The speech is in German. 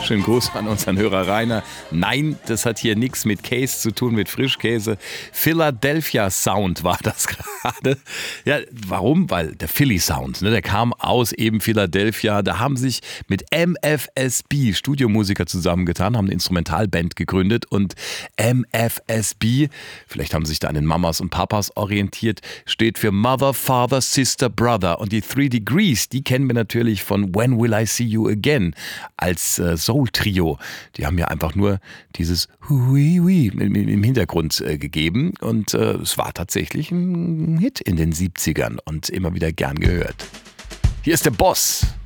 Schönen Gruß an unseren Hörer Rainer. Nein, das hat hier nichts mit Käse zu tun, mit Frischkäse. Philadelphia Sound war das gerade. Ja, warum? Weil der Philly Sound, der kam aus eben Philadelphia. Da haben sich mit MFSB Studiomusiker zusammengetan, haben eine Instrumentalband gegründet und MFSB, vielleicht haben sich da an den Mamas und Papas orientiert, steht für Mother, Father, Sister, Brother. Und die Three Degrees, die kennen wir natürlich von When Will I See You Again als Soul-Trio. Die haben ja einfach nur dieses Hui im Hintergrund gegeben und es war tatsächlich ein Hit in den 70ern und immer wieder gern gehört. Hier ist der Boss.